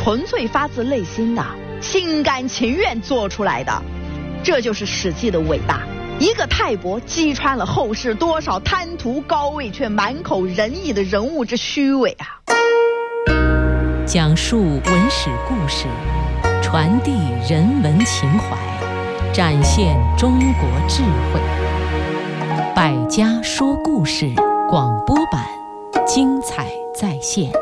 纯粹发自内心的、心甘情愿做出来的。这就是史记的伟大，一个泰伯击穿了后世多少贪图高位却满口仁义的人物之虚伪啊！ 讲述文史故事，传递人文情怀，展现中国智慧。百家说故事广播版，精彩再现。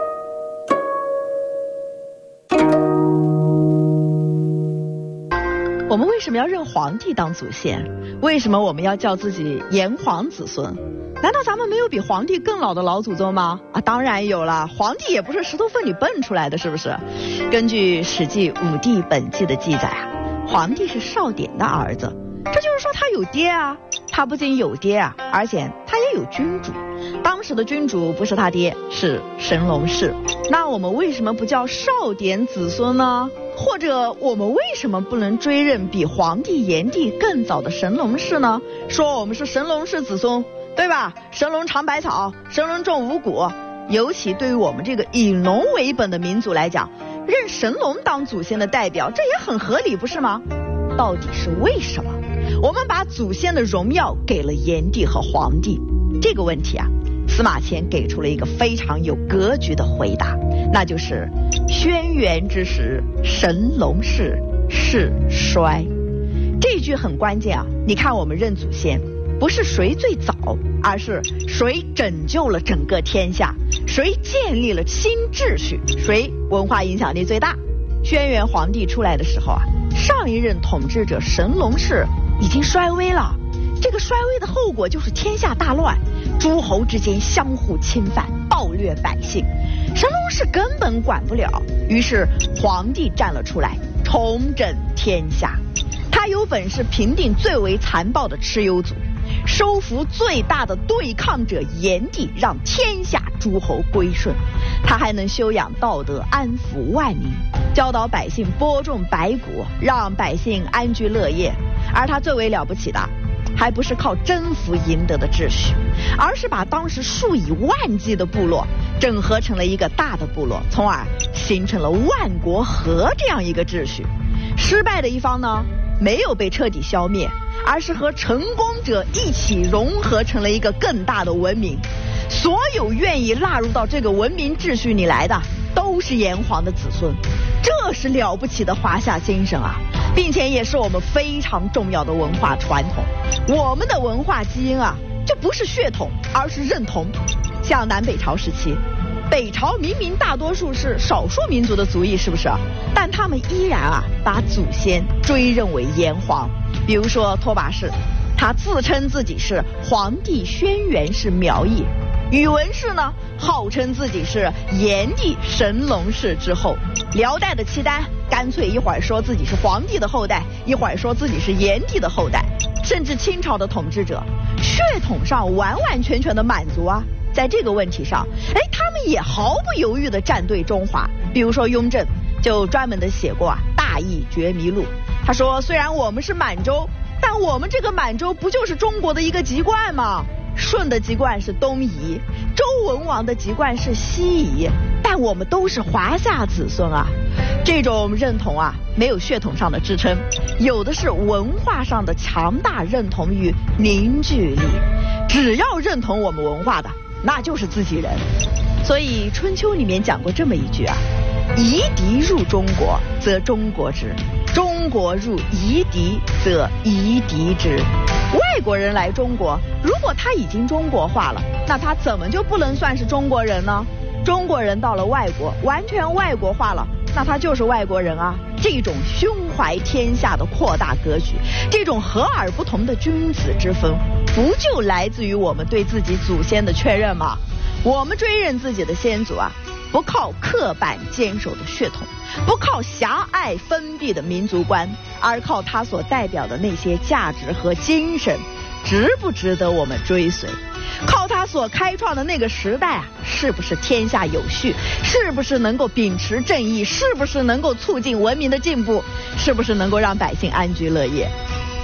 我们为什么要认皇帝当祖先？为什么我们要叫自己炎黄子孙？难道咱们没有比皇帝更老的老祖宗吗？当然有了，皇帝也不是石头缝里蹦出来的，是不是？根据《史记·武帝本纪》的记载皇帝是少典的儿子，这就是说他有爹啊。他不仅有爹啊，而且他也有君主。当时的君主不是他爹，是神农氏。那我们为什么不叫少典子孙呢？或者我们为什么不能追认比黄帝炎帝更早的神农氏呢？说我们是神农氏子孙，对吧？神农尝百草，神农种五谷。尤其对于我们这个以农为本的民族来讲，认神农当祖先的代表，这也很合理，不是吗？到底是为什么我们把祖先的荣耀给了炎帝和黄帝？这个问题司马迁给出了一个非常有格局的回答，那就是轩辕之时，神农氏世衰。这句很关键你看我们认祖先，不是谁最早，而是谁拯救了整个天下，谁建立了新秩序，谁文化影响力最大。轩辕皇帝出来的时候上一任统治者神农氏已经衰微了，这个衰微的后果就是天下大乱，诸侯之间相互侵犯，暴虐百姓，神农氏根本管不了，于是皇帝站了出来，重整天下。他有本事平定最为残暴的蚩尤族，收服最大的对抗者炎帝，让天下诸侯归顺。他还能修养道德，安抚万民，教导百姓播种百谷，让百姓安居乐业。而他最为了不起的，还不是靠征服赢得的秩序，而是把当时数以万计的部落整合成了一个大的部落，从而形成了万国和这样一个秩序。失败的一方呢，没有被彻底消灭，而是和成功者一起融合成了一个更大的文明。所有愿意纳入到这个文明秩序里来的，都是炎黄的子孙。这是了不起的华夏精神并且也是我们非常重要的文化传统。我们的文化基因就不是血统，而是认同。像南北朝时期，北朝明明大多数是少数民族的族裔，是不是？但他们依然把祖先追认为炎黄。比如说拓跋氏，他自称自己是黄帝轩辕氏苗裔；宇文氏呢，号称自己是炎帝神农氏之后；辽代的契丹干脆一会儿说自己是黄帝的后代，一会儿说自己是炎帝的后代。甚至清朝的统治者血统上完完全全的满族在这个问题上他们也毫不犹豫地站队中华。比如说雍正就专门的写过大义觉迷录，他说虽然我们是满洲，但我们这个满洲不就是中国的一个籍贯吗？舜的籍贯是东夷，周文王的籍贯是西夷，但我们都是华夏子孙这种认同没有血统上的支撑，有的是文化上的强大认同与凝聚力。只要认同我们文化的，那就是自己人。所以春秋里面讲过这么一句夷狄入中国，则中国之；中国入夷狄，则夷狄之。外国人来中国，如果他已经中国化了，那他怎么就不能算是中国人呢？中国人到了外国，完全外国化了，那他就是外国人这种胸怀天下的扩大格局，这种和而不同的君子之分，不就来自于我们对自己祖先的确认吗？我们追认自己的先祖不靠刻板坚守的血统，不靠狭隘封闭的民族观，而靠它所代表的那些价值和精神，值不值得我们追随？靠它所开创的那个时代是不是天下有序？是不是能够秉持正义？是不是能够促进文明的进步？是不是能够让百姓安居乐业？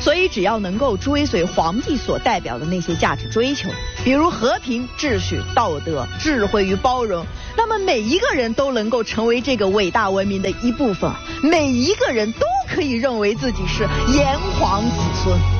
所以只要能够追随皇帝所代表的那些价值追求，比如和平、秩序、道德、智慧与包容，那么每一个人都能够成为这个伟大文明的一部分，每一个人都可以认为自己是炎黄子孙。